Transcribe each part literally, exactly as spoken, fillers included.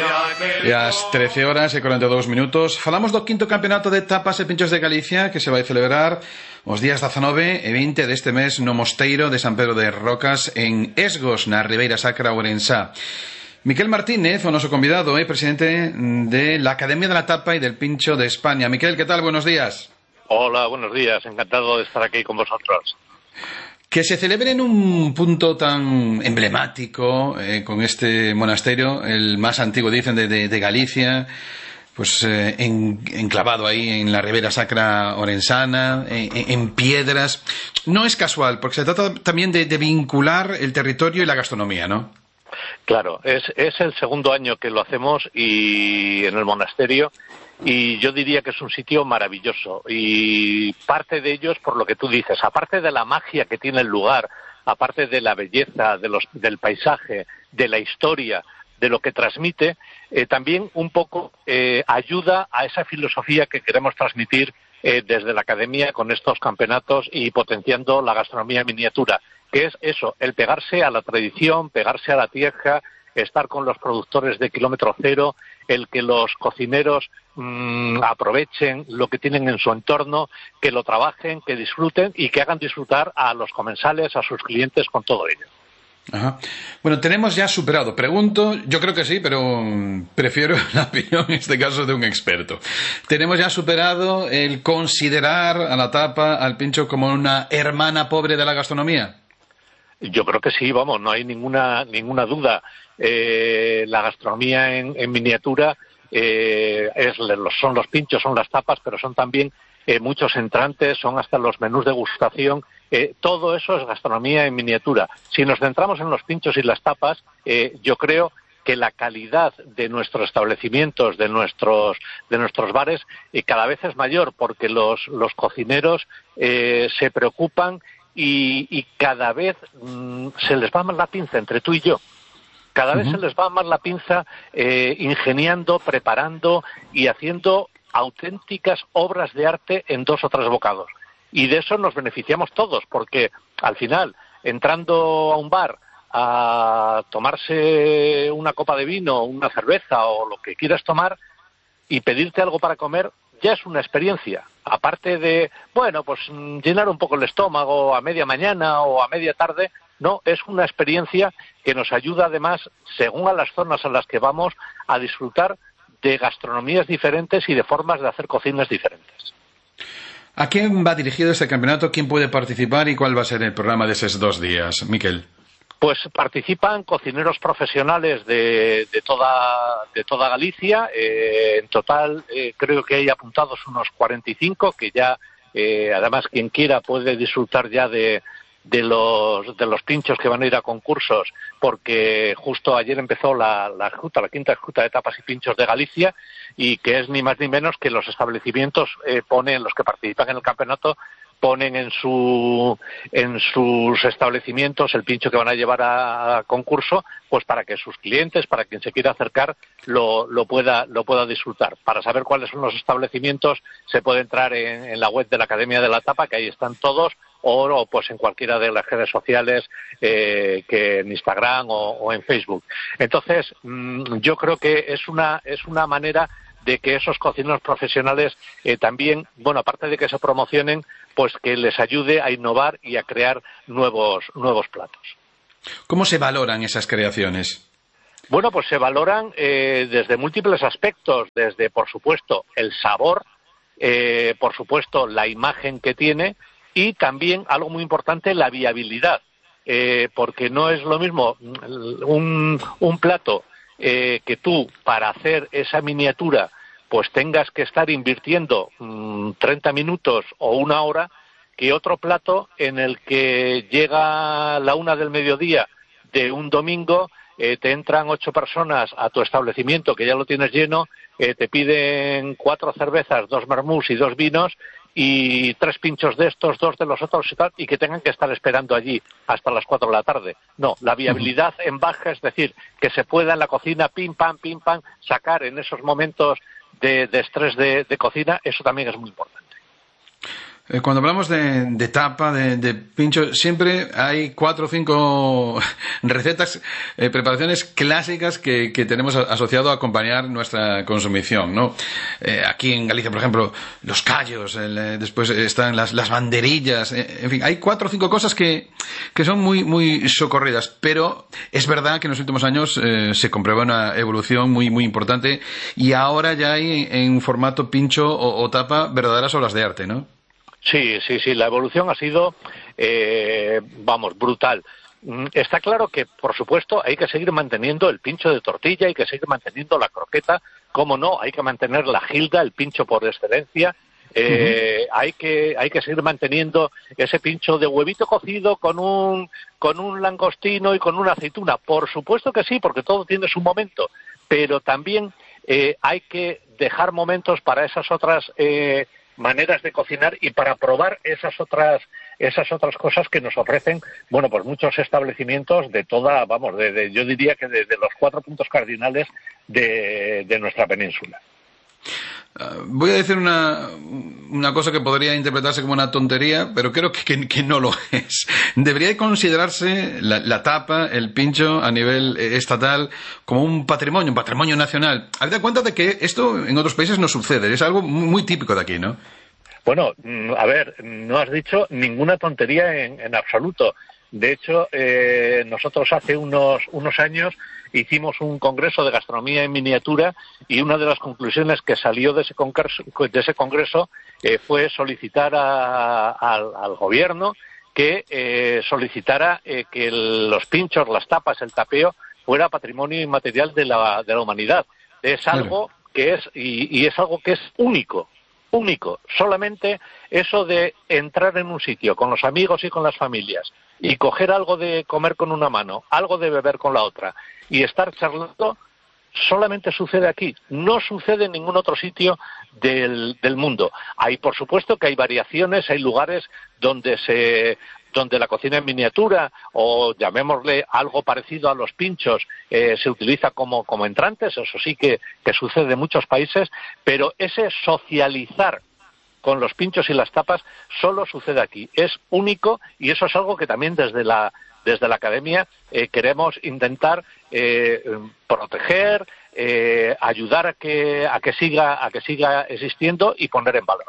E ás trece horas e cuarenta e dous minutos falamos do quinto campeonato de tapas e pinchos de Galicia que se vai celebrar os días dezanove e vinte deste mes no Mosteiro de San Pedro de Rocas en Esgos, na Ribeira Sacra Ourensá. Miquel Martínez, o noso convidado, é presidente de la Academia de la Tapa y del Pincho de España. Miquel, ¿qué tal? Buenos días. Hola, buenos días. Encantado de estar aquí con vosotros. Que se celebre en un punto tan emblemático, eh, con este monasterio, el más antiguo, dicen, de, de, de Galicia, pues eh, en, enclavado ahí en la Ribera Sacra Orensana, en, en piedras. No es casual, porque se trata también de, de vincular el territorio y la gastronomía, ¿no? Claro, es, es el segundo año que lo hacemos y en el monasterio, y yo diría que es un sitio maravilloso, y parte de ello es por lo que tú dices, aparte de la magia que tiene el lugar, aparte de la belleza de los, del paisaje, de la historia, de lo que transmite, eh, también un poco eh, ayuda a esa filosofía que queremos transmitir eh, desde la Academia con estos campeonatos y potenciando la gastronomía en miniatura, que es eso, el pegarse a la tradición, pegarse a la tierra, estar con los productores de kilómetro cero, el que los cocineros mmm, aprovechen lo que tienen en su entorno, que lo trabajen, que disfruten y que hagan disfrutar a los comensales, a sus clientes con todo ello. Ajá. Bueno, tenemos ya superado, pregunto, yo creo que sí, pero prefiero la opinión en este caso de un experto. ¿Tenemos ya superado el considerar a la tapa, al pincho, como una hermana pobre de la gastronomía? Yo creo que sí, vamos, no hay ninguna ninguna duda. Eh, la gastronomía en, en miniatura eh, es, son los pinchos, son las tapas, pero son también eh, muchos entrantes, son hasta los menús de degustación. Eh, todo eso es gastronomía en miniatura. Si nos centramos en los pinchos y las tapas, eh, yo creo que la calidad de nuestros establecimientos, de nuestros de nuestros bares, eh, cada vez es mayor, porque los, los cocineros eh, se preocupan y, y cada vez mmm, se les va más la pinza entre tú y yo. Cada vez uh-huh. se les va más la pinza eh, ingeniando, preparando y haciendo auténticas obras de arte en dos o tres bocados. Y de eso nos beneficiamos todos, porque al final, entrando a un bar a tomarse una copa de vino, una cerveza o lo que quieras tomar y pedirte algo para comer, ya es una experiencia. Aparte de, bueno, pues llenar un poco el estómago a media mañana o a media tarde, no, es una experiencia que nos ayuda además, según a las zonas a las que vamos, a disfrutar de gastronomías diferentes y de formas de hacer cocinas diferentes. ¿A quién va dirigido este campeonato? ¿Quién puede participar? ¿Y cuál va a ser el programa de esos dos días, Miquel? Pues participan cocineros profesionales de, de, toda, de toda Galicia. Eh, en total eh, creo que hay apuntados unos cuarenta y cinco, que ya, eh, además, quien quiera puede disfrutar ya de... de los de los pinchos que van a ir a concursos, porque justo ayer empezó la, la juta, la quinta juta de tapas y pinchos de Galicia, y que es ni más ni menos que los establecimientos eh, ponen, los que participan en el campeonato, ponen en su en sus establecimientos el pincho que van a llevar a, a concurso, pues para que sus clientes, para quien se quiera acercar, lo, lo pueda lo pueda disfrutar. Para saber cuáles son los establecimientos se puede entrar en, en la web de la Academia de la Tapa, que ahí están todos, o, o pues en cualquiera de las redes sociales, eh, que en Instagram o, o en Facebook. Entonces, mmm, yo creo que es una es una manera de que esos cocineros profesionales eh, también, bueno, aparte de que se promocionen, pues que les ayude a innovar y a crear nuevos nuevos platos. ¿Cómo se valoran esas creaciones? Bueno, pues se valoran eh, desde múltiples aspectos, desde, por supuesto, el sabor, eh, por supuesto, la imagen que tiene, y también, algo muy importante, la viabilidad, eh, porque no es lo mismo un, un plato eh, que tú, para hacer esa miniatura, pues tengas que estar invirtiendo mmm, treinta minutos o una hora, que otro plato en el que llega la una del mediodía de un domingo, eh, te entran ocho personas a tu establecimiento, que ya lo tienes lleno, eh, te piden cuatro cervezas, dos vermús y dos vinos, y tres pinchos de estos, dos de los otros y tal, y que tengan que estar esperando allí hasta las cuatro de la tarde. No, la viabilidad en baja, es decir, que se pueda en la cocina, pim, pam, pim, pam, sacar en esos momentos de, de estrés de, de cocina, eso también es muy importante. Eh, cuando hablamos de, de tapa, de, de pincho, siempre hay cuatro o cinco recetas, eh, preparaciones clásicas que, que tenemos a, asociado a acompañar nuestra consumición, ¿no? Eh, aquí en Galicia, por ejemplo, los callos, el, eh, después están las, las banderillas, eh, en fin, hay cuatro o cinco cosas que, que son muy, muy socorridas, pero es verdad que en los últimos años eh, se comprueba una evolución muy, muy importante y ahora ya hay en formato pincho o, o tapa verdaderas obras de arte, ¿no? Sí, sí, sí, la evolución ha sido, eh, vamos, brutal. Está claro que, por supuesto, hay que seguir manteniendo el pincho de tortilla, hay que seguir manteniendo la croqueta, cómo no, hay que mantener la gilda, el pincho por excelencia, eh, uh-huh. hay que hay que seguir manteniendo ese pincho de huevito cocido con un con un langostino y con una aceituna. Por supuesto que sí, porque todo tiene su momento, pero también eh, hay que dejar momentos para esas otras eh, maneras de cocinar y para probar esas otras esas otras cosas que nos ofrecen, bueno, pues muchos establecimientos de toda, vamos, de, de, yo diría que de, de los cuatro puntos cardinales de, de nuestra península. Uh, voy a decir una, una cosa que podría interpretarse como una tontería, pero creo que, que, que no lo es. Debería considerarse la, la tapa, el pincho a nivel estatal como un patrimonio, un patrimonio nacional. Habida cuenta de que esto en otros países no sucede, es algo muy, muy típico de aquí, ¿no? Bueno, a ver, no has dicho ninguna tontería en, en absoluto. De hecho, eh, nosotros hace unos, unos años hicimos un congreso de gastronomía en miniatura y una de las conclusiones que salió de ese congreso, de ese congreso eh, fue solicitar a, a, al gobierno que eh, solicitara eh, que el, los pinchos, las tapas, el tapeo fuera patrimonio inmaterial de la, de la humanidad. Es algo que es y, y es algo que es único. Único, solamente eso de entrar en un sitio con los amigos y con las familias y coger algo de comer con una mano, algo de beber con la otra y estar charlando, solamente sucede aquí, no sucede en ningún otro sitio del, del mundo. Hay, por supuesto, que hay variaciones, hay lugares donde se donde la cocina en miniatura, o llamémosle algo parecido a los pinchos, eh, se utiliza como, como entrantes, eso sí que, que sucede en muchos países, pero ese socializar con los pinchos y las tapas solo sucede aquí, es único y eso es algo que también desde la, desde la academia eh, queremos intentar eh, proteger, eh, ayudar a que, a que siga, a que siga existiendo y poner en valor.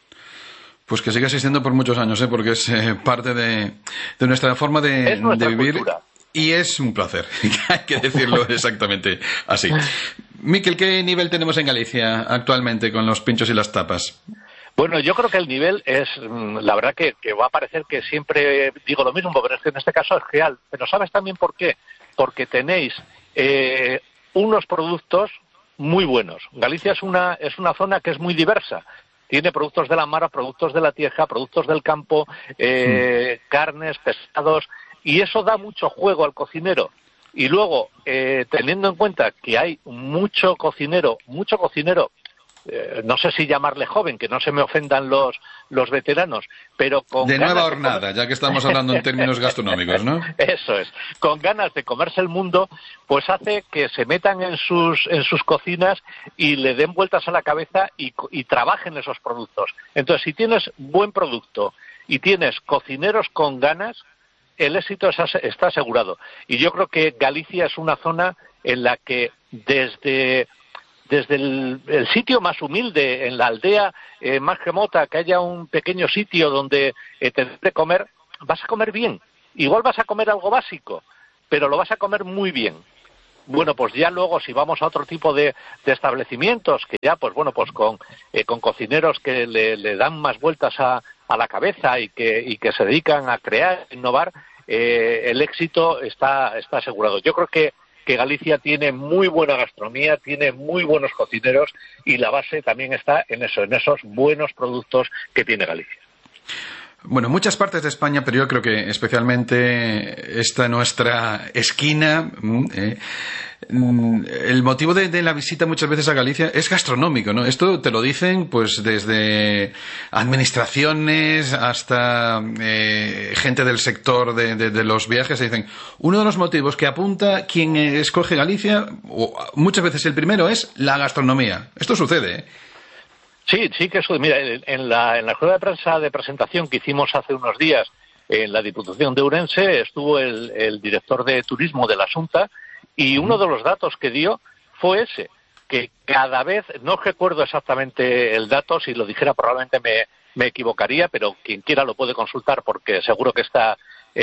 Pues que siga existiendo por muchos años, ¿eh? Porque es eh, parte de, de nuestra forma de, de vivir cultura. Y es un placer, hay que decirlo exactamente así. Miquel, ¿qué nivel tenemos en Galicia actualmente con los pinchos y las tapas? Bueno, yo creo que el nivel es, la verdad que, que va a parecer que siempre digo lo mismo, pero es que en este caso es real. Pero ¿sabes también por qué? Porque tenéis eh, unos productos muy buenos. Galicia es una, es una zona que es muy diversa. Tiene productos de la mar, productos de la tierra, productos del campo, eh, sí. carnes, pescados, y eso da mucho juego al cocinero. Y luego, eh, teniendo en cuenta que hay mucho cocinero, mucho cocinero, eh, no sé si llamarle joven, que no se me ofendan los, los veteranos, pero con de ganas nueva hornada, de comer... ya que estamos hablando en términos gastronómicos, ¿no? Eso es, con ganas de comerse el mundo, pues hace que se metan en sus en sus cocinas y le den vueltas a la cabeza y, y trabajen esos productos. Entonces, si tienes buen producto y tienes cocineros con ganas, el éxito está asegurado. Y yo creo que Galicia es una zona en la que desde... Desde el, el sitio más humilde, en la aldea eh, más remota, que haya un pequeño sitio donde eh, te de comer, vas a comer bien. Igual vas a comer algo básico, pero lo vas a comer muy bien. Bueno, pues ya luego si vamos a otro tipo de, de establecimientos, que ya, pues bueno, pues con, eh, con cocineros que le, le dan más vueltas a, a la cabeza y que, y que se dedican a crear, a innovar, eh, el éxito está, está asegurado. Yo creo que que Galicia tiene muy buena gastronomía, tiene muy buenos cocineros y la base también está en eso, en esos buenos productos que tiene Galicia. Bueno, muchas partes de España, pero yo creo que especialmente esta nuestra esquina, eh, el motivo de, de la visita muchas veces a Galicia es gastronómico, ¿no? Esto te lo dicen pues desde administraciones hasta eh, gente del sector de, de, de los viajes. Se dicen, uno de los motivos que apunta quien escoge Galicia, o muchas veces el primero, es la gastronomía. Esto sucede, ¿eh? Sí, sí que eso. Mira, en la, en la rueda de prensa de presentación que hicimos hace unos días en la Diputación de Ourense estuvo el, el director de turismo de la Xunta y uno de los datos que dio fue ese, que cada vez, no recuerdo exactamente el dato, si lo dijera probablemente me, me equivocaría, pero quien quiera lo puede consultar porque seguro que está,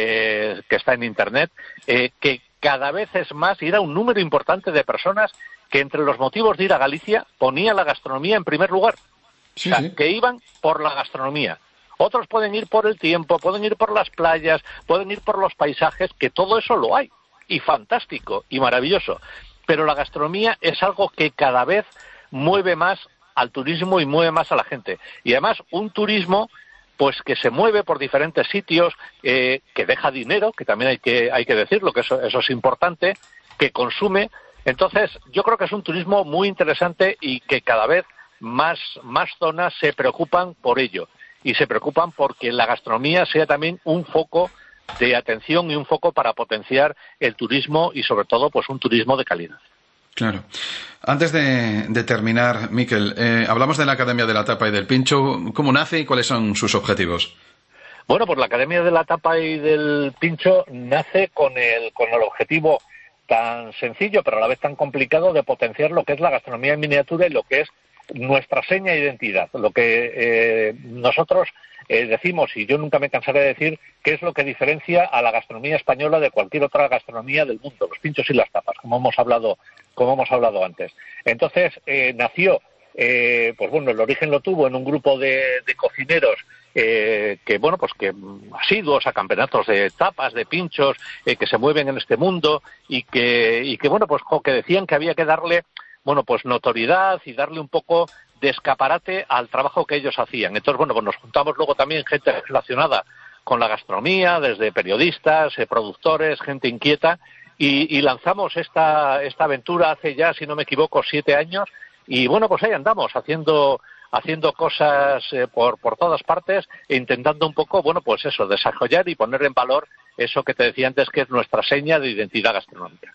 eh, que está en Internet, eh, que cada vez es más, y era un número importante de personas que entre los motivos de ir a Galicia ponía la gastronomía en primer lugar. Sí, o sea, sí. que iban por la gastronomía. Otros pueden ir por el tiempo, pueden ir por las playas, pueden ir por los paisajes, que todo eso lo hay. Y fantástico, y maravilloso. Pero la gastronomía es algo que cada vez mueve más al turismo y mueve más a la gente. Y además, un turismo pues que se mueve por diferentes sitios, eh, que deja dinero, que también hay que, hay que decirlo, que eso, eso es importante, que consume. Entonces, yo creo que es un turismo muy interesante y que cada vez más, más zonas se preocupan por ello. Y se preocupan porque la gastronomía sea también un foco de atención y un foco para potenciar el turismo y, sobre todo, pues un turismo de calidad. Claro. Antes de, de terminar, Miquel, eh, hablamos de la Academia de la Tapa y del Pincho. ¿Cómo nace y cuáles son sus objetivos? Bueno, pues la Academia de la Tapa y del Pincho nace con el, con el objetivo tan sencillo, pero a la vez tan complicado, de potenciar lo que es la gastronomía en miniatura y lo que es nuestra seña de identidad, lo que eh, nosotros eh, decimos, y yo nunca me cansaré de decir, que es lo que diferencia a la gastronomía española de cualquier otra gastronomía del mundo, los pinchos y las tapas, como hemos hablado, como hemos hablado antes. Entonces, eh, nació, eh, pues bueno, el origen lo tuvo en un grupo de, de cocineros eh, que, bueno, pues que asiduos a campeonatos de tapas, de pinchos, eh, que se mueven en este mundo y que, y que bueno, pues que decían que había que darle bueno, pues notoriedad y darle un poco de escaparate al trabajo que ellos hacían. Entonces, bueno, pues nos juntamos luego también gente relacionada con la gastronomía, desde periodistas, eh, productores, gente inquieta, y, y lanzamos esta, esta aventura hace ya, si no me equivoco, siete años, y bueno, pues ahí andamos, haciendo haciendo cosas eh, por, por todas partes e intentando un poco, bueno, pues eso, desarrollar y poner en valor eso que te decía antes, que es nuestra seña de identidad gastronómica.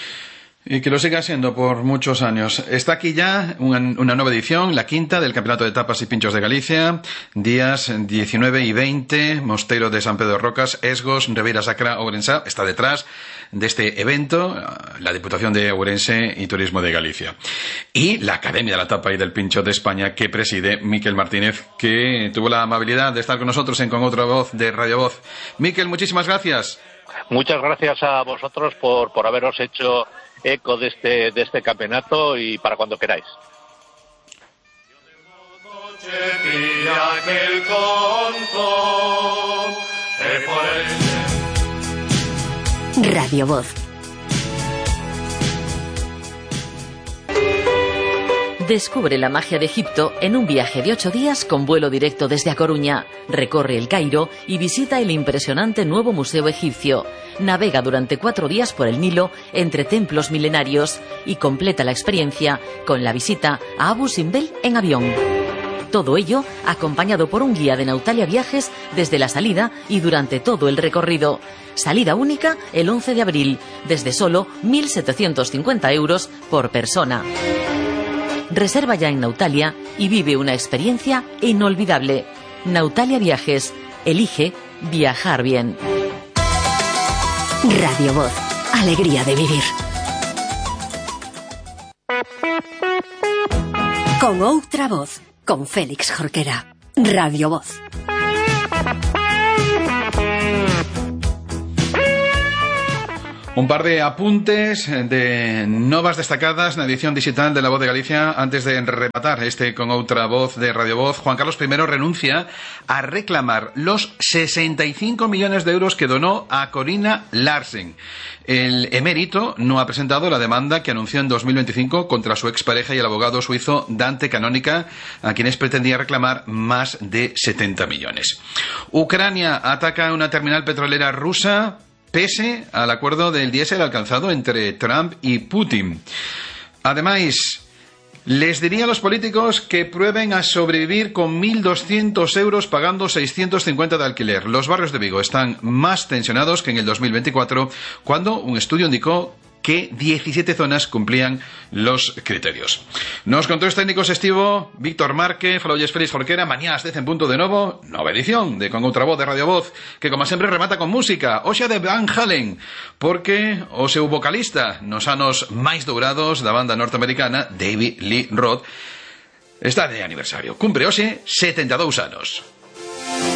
Y que lo siga siendo por muchos años. Está aquí ya una, una nueva edición, la quinta del Campeonato de Tapas y Pinchos de Galicia, días diecinueve y veinte, Mosteiro de San Pedro de Rocas, Esgos, Ribeira Sacra, Ourense. Está detrás de este evento la Diputación de Ourense y Turismo de Galicia. Y la Academia de la Tapa y del Pincho de España, que preside Miquel Martínez, que tuvo la amabilidad de estar con nosotros en Con Otra Voz de Radio Voz. Miquel, muchísimas gracias. Muchas gracias a vosotros por, por haberos hecho eco de este, de este campeonato y para cuando queráis. Radio Voz. Descubre la magia de Egipto en un viaje de ocho días con vuelo directo desde A Coruña. Recorre el Cairo y visita el impresionante nuevo museo egipcio. Navega durante cuatro días por el Nilo entre templos milenarios y completa la experiencia con la visita a Abu Simbel en avión. Todo ello acompañado por un guía de Nautalia Viajes desde la salida y durante todo el recorrido. Salida única el once de abril, desde solo mil setecientos cincuenta euros por persona. Reserva ya en Nautalia y vive una experiencia inolvidable. Nautalia Viajes. Elige viajar bien. Radio Voz. Alegría de vivir. Con Outra Voz. Con Félix Jorquera. Radio Voz. Un par de apuntes de novas destacadas na edición digital de La Voz de Galicia antes de rematar este Con Outra Voz de Radio Voz. Juan Carlos primero renuncia a reclamar los sesenta y cinco millones de euros que donó a Corina Larsen. El emérito no ha presentado la demanda que anunció en dos mil veinticinco contra su expareja y el abogado suizo Dante Canónica, a quienes pretendía reclamar más de setenta millones. Ucrania ataca una terminal petrolera rusa pese al acuerdo del diésel alcanzado entre Trump y Putin. Ademais, les diría a los políticos que prueben a sobrevivir con mil doscientos euros pagando seiscientos cincuenta de alquiler. Los barrios de Vigo están más tensionados que en el dos mil veinticuatro, cuando un estudio indicó que diecisiete zonas cumplían los criterios. Nos controles técnicos estivo Víctor Márquez, Falolles Félix Jorquera. Mañá ás dez en punto de novo, nova edición de Con Outra Voz de Radio Voz, que como sempre remata con música, hoxe de Van Halen, porque o seu vocalista nos anos máis dourados da banda norteamericana, David Lee Roth, está de aniversario. Cumpre hoxe setenta e dous anos.